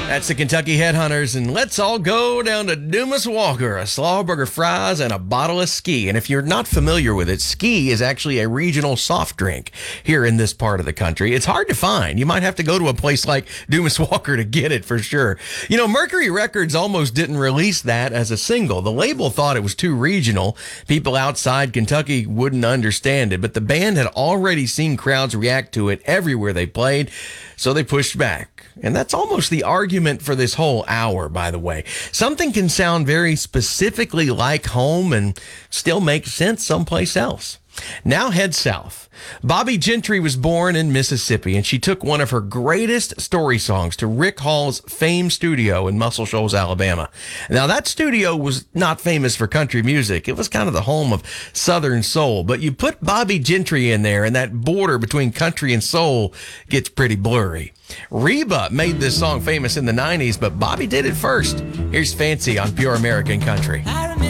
That's the Kentucky Headhunters, and let's all go down to Dumas Walker, a Slawburger fries and a bottle of Ski. And if you're not familiar with it, Ski is actually a regional soft drink here in this part of the country. It's hard to find. You might have to go to a place like Dumas Walker to get it for sure. You know, Mercury Records almost didn't release that as a single. The label thought it was too regional. People outside Kentucky wouldn't understand it, but the band had already seen crowds react to it everywhere they played, so they pushed back. And that's almost the argument for this whole hour, by the way. Something can sound very specifically like home and still make sense someplace else. Now head south. Bobbie Gentry was born in Mississippi, and she took one of her greatest story songs to Rick Hall's Fame Studio in Muscle Shoals, Alabama. Now, that studio was not famous for country music. It was kind of the home of Southern soul. But you put Bobbie Gentry in there, and that border between country and soul gets pretty blurry. Reba made this song famous in the 90s, but Bobbie did it first. Here's Fancy on Pure American Country.